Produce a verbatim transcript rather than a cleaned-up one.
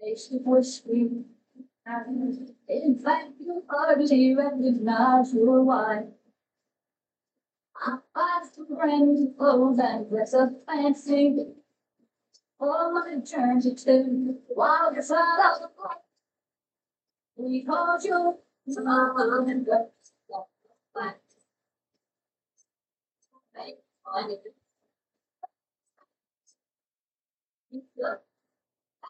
Patient was sweet. In fact, you hardly recognize your wife. I buy some brand new clothes and dress up fancy. All my turns to while you're out of the light. We called you mom and breakfast. Back. Make money.